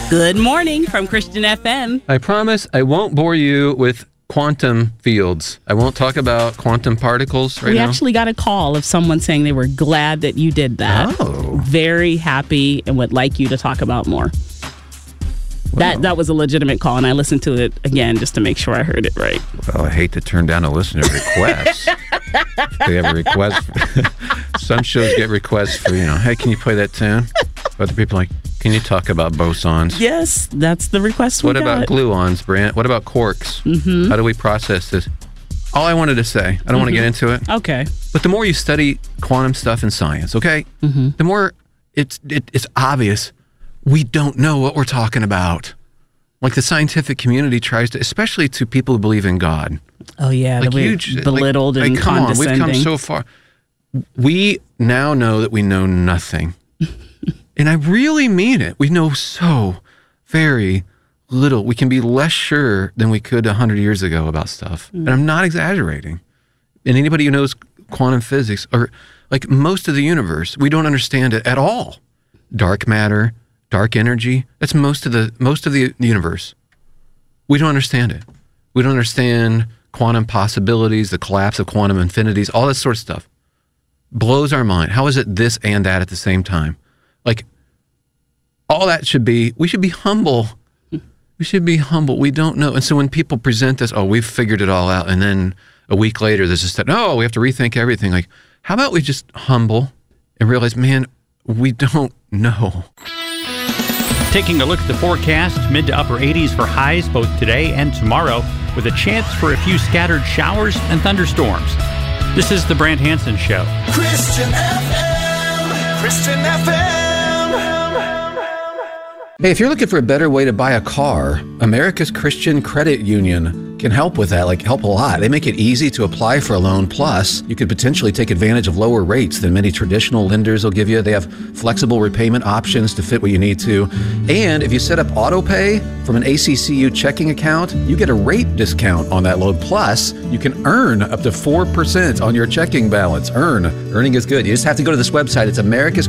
Good morning from Christian FM. I promise I won't bore you with quantum fields. I won't talk about quantum particles right now. We actually got a call of someone saying they were glad that you did that. Oh. Very happy and would like you to talk about more. Wow. That was a legitimate call, and I listened to it again just to make sure I heard it right. Well, I hate to turn down a listener request. They have a request. Some shows get requests for, hey, can you play that tune? Other people are like, can you talk about bosons? Yes, that's the request we got. What about gluons, Brant? What about quarks? Mm-hmm. How do we process this? All I wanted to say, I don't want to get into it. Okay. But the more you study quantum stuff in science, okay, the more it's obvious we don't know what we're talking about. Like the scientific community tries to, especially to people who believe in God. Oh, yeah. Like we're belittled and come condescending. on, we've come so far. We now know that we know nothing. And I really mean it. We know so very little. We can be less sure than we could 100 years ago about stuff. And I'm not exaggerating. And anybody who knows quantum physics, or like most of the universe, we don't understand it at all. Dark matter, dark energy, that's most of the universe. We don't understand it. We don't understand quantum possibilities, the collapse of quantum infinities, all that sort of stuff. Blows our mind. How is it this and that at the same time? Like, all that we should be humble. We should be humble. We don't know. And so when people present this, we've figured it all out, and then a week later there's this, we have to rethink everything. Like, how about we just humble and realize, man, we don't know. Taking a look at the forecast, mid to upper 80s for highs both today and tomorrow, with a chance for a few scattered showers and thunderstorms. This is the Brant Hansen Show. Christian FM. Christian FM. Hey, if you're looking for a better way to buy a car, America's Christian Credit Union can help with that, help a lot. They make it easy to apply for a loan. Plus, you could potentially take advantage of lower rates than many traditional lenders will give you. They have flexible repayment options to fit what you need to. And if you set up auto pay from an ACCU checking account, you get a rate discount on that loan. Plus, you can earn up to 4% on your checking balance. Earning is good. You just have to go to this website. It's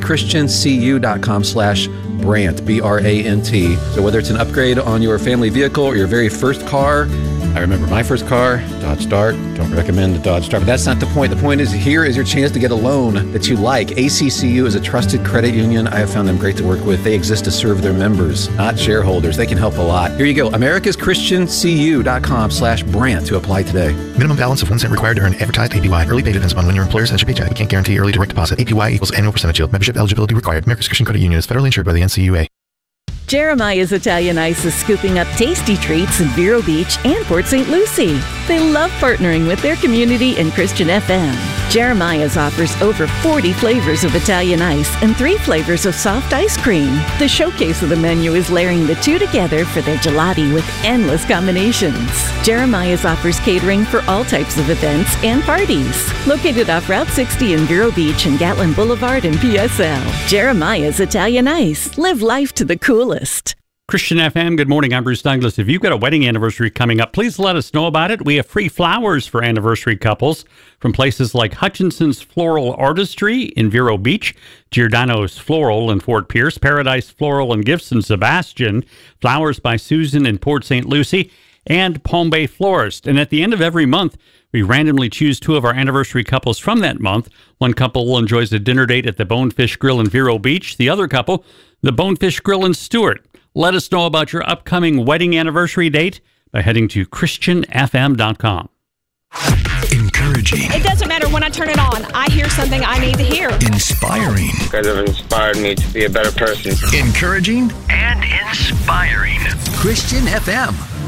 americaschristiancu.com/Brant, B-R-A-N-T. So whether it's an upgrade on your family vehicle or your very first car, I remember my first car, Dodge Dart. Don't recommend the Dodge Dart, but that's not the point. The point is, here is your chance to get a loan that you like. ACCU is a trusted credit union. I have found them great to work with. They exist to serve their members, not shareholders. They can help a lot. Here you go, americaschristiancu.com/Brant to apply today. Minimum balance of 1 cent required to earn advertised APY. Early pay depends upon when your employer sends your paycheck. We can't guarantee early direct deposit. APY equals annual percentage yield. Membership eligibility required. America's Christian Credit Union is federally insured by the NCUA. Jeremiah's Italian Ice is scooping up tasty treats in Vero Beach and Port St. Lucie. They love partnering with their community and Christian FM. Jeremiah's offers over 40 flavors of Italian ice and 3 flavors of soft ice cream. The showcase of the menu is layering the two together for their gelati with endless combinations. Jeremiah's offers catering for all types of events and parties. Located off Route 60 in Vero Beach and Gatlin Boulevard in PSL. Jeremiah's Italian Ice. Live life to the coolest. Christian FM, good morning. I'm Bruce Douglas. If you've got a wedding anniversary coming up, please let us know about it. We have free flowers for anniversary couples from places like Hutchinson's Floral Artistry in Vero Beach, Giordano's Floral in Fort Pierce, Paradise Floral and Gifts in Sebastian, Flowers by Susan in Port St. Lucie, and Palm Bay Florist. And at the end of every month, we randomly choose 2 of our anniversary couples from that month. One couple enjoys a dinner date at the Bonefish Grill in Vero Beach. The other couple, the Bonefish Grill in Stewart. Let us know about your upcoming wedding anniversary date by heading to christianfm.com. Encouraging. It doesn't matter when I turn it on. I hear something I need to hear. Inspiring. You guys have inspired me to be a better person. Encouraging and inspiring. Christian FM.